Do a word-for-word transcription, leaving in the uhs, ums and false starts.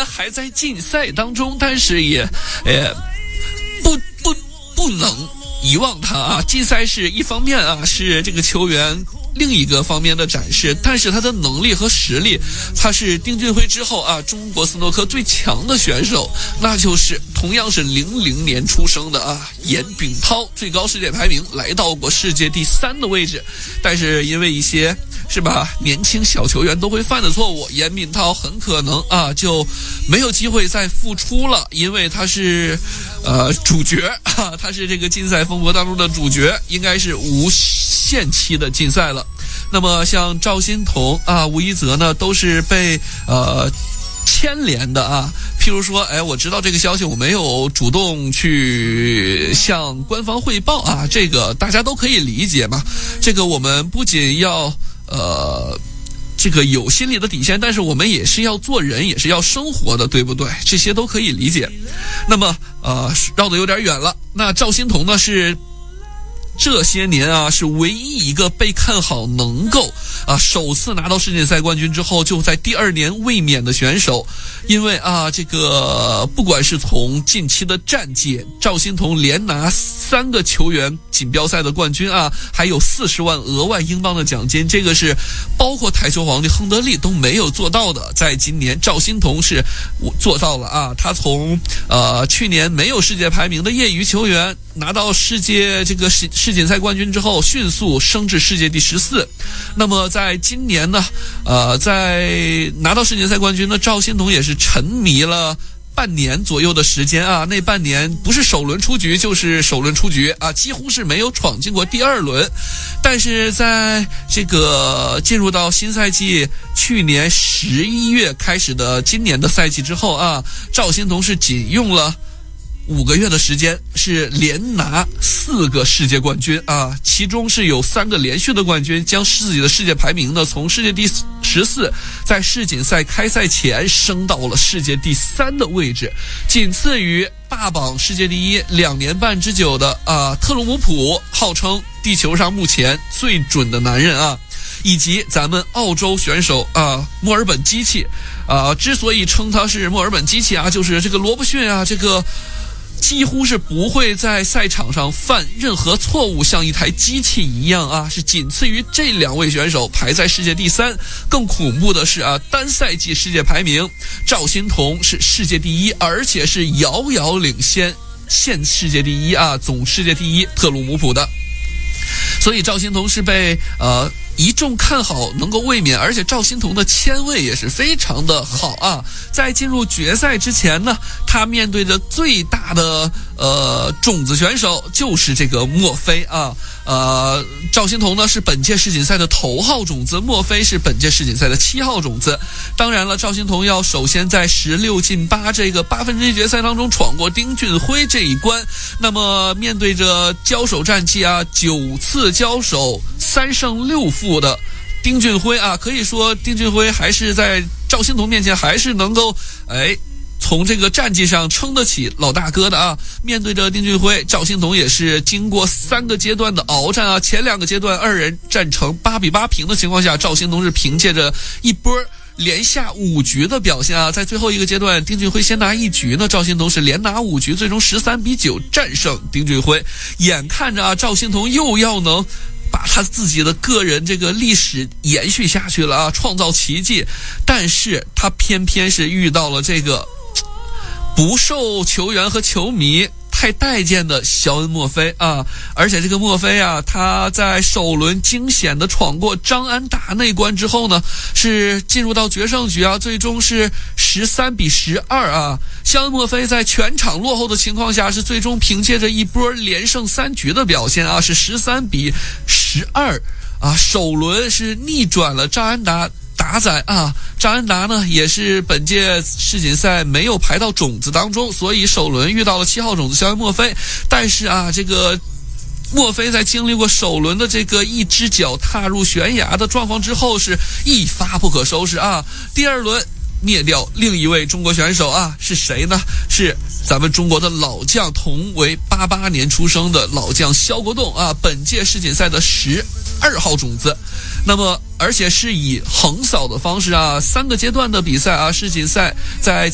然还在竞赛当中，但是也呃不不不能遗忘他啊。竞赛是一方面啊，是这个球员另一个方面的展示，但是他的能力和实力，他是丁俊晖之后啊中国斯诺克最强的选手，那就是同样是零零年出生的啊严炳涛，最高世界排名来到过世界第三的位置，但是因为一些是吧年轻小球员都会犯的错误，严炳涛很可能啊就没有机会再复出了，因为他是呃主角啊，他是这个竞赛风波当中的主角，应该是无限期的竞赛了。那么像赵心童啊、吴一泽呢，都是被呃牵连的啊。譬如说，哎，我知道这个消息，我没有主动去向官方汇报啊，这个大家都可以理解嘛。这个我们不仅要呃。这个有心理的底线，但是我们也是要做人，也是要生活的，对不对？这些都可以理解。那么呃绕得有点远了。那赵心童呢是这些年啊是唯一一个被看好能够啊首次拿到世锦赛冠军之后就在第二年卫冕的选手。因为啊这个不管是从近期的战绩，赵心童连拿三个球员锦标赛的冠军啊，还有四十万额外英镑的奖金，这个是包括台球皇帝亨德利都没有做到的。在今年赵心童是做到了啊，他从呃去年没有世界排名的业余球员拿到世界这个世世锦赛冠军之后，迅速升至世界第十四。那么在今年呢，呃，在拿到世锦赛冠军的赵心童也是沉迷了半年左右的时间啊，那半年不是首轮出局就是首轮出局啊，几乎是没有闯进过第二轮。但是在这个进入到新赛季，去年十一月开始的今年的赛季之后啊，赵心童是仅用了五个月的时间是连拿四个世界冠军啊，其中是有三个连续的冠军，将自己的世界排名呢从世界第十四在世锦赛开赛前升到了世界第三的位置，仅次于霸榜世界第一两年半之久的啊特鲁姆普，号称地球上目前最准的男人啊，以及咱们澳洲选手啊墨尔本机器啊，之所以称他是墨尔本机器啊，就是这个罗伯逊啊，这个几乎是不会在赛场上犯任何错误，像一台机器一样啊，是仅次于这两位选手，排在世界第三。更恐怖的是啊，单赛季世界排名，赵心童是世界第一，而且是遥遥领先现世界第一啊，总世界第一特鲁姆普的。所以赵心童是被呃一众看好能够卫冕，而且赵心童的签位也是非常的好啊。在进入决赛之前呢，他面对着最大的呃种子选手就是这个墨菲啊。呃，赵心童呢是本届世锦赛的头号种子，墨菲是本届世锦赛的七号种子。当然了，赵心童要首先在十六进八这个八分之一决赛当中闯过丁俊晖这一关。那么面对着交手战绩啊，九次交手三胜六负的丁俊晖啊，可以说丁俊晖还是在赵心童面前还是能够哎从这个战绩上撑得起老大哥的啊。面对着丁俊晖，赵心童也是经过三个阶段的鏖战啊，前两个阶段二人战成八比八平的情况下，赵心童是凭借着一波连下五局的表现啊，在最后一个阶段丁俊晖先拿一局呢，赵心童是连拿五局，最终十三比九战胜丁俊晖。眼看着啊赵心童又要能把他自己的个人这个历史延续下去了啊，创造奇迹，但是他偏偏是遇到了这个不受球员和球迷太待见的肖恩墨菲啊，而且这个墨菲啊，他在首轮惊险的闯过张安达那关之后呢，是进入到决胜局啊，最终是十三比十二啊。肖恩墨菲在全场落后的情况下，是最终凭借着一波连胜三局的表现啊，是十三比十二啊，首轮是逆转了张安达。打仔啊，张安达呢也是本届世锦赛没有排到种子当中，所以首轮遇到了七号种子肖恩墨菲。但是啊，这个墨菲在经历过首轮的这个一只脚踏入悬崖的状况之后，是一发不可收拾啊。第二轮灭掉另一位中国选手啊，是谁呢？是咱们中国的老将，同为八八年出生的老将肖国栋啊，本届世锦赛的十二号种子。那么而且是以横扫的方式啊，三个阶段的比赛啊，世锦赛在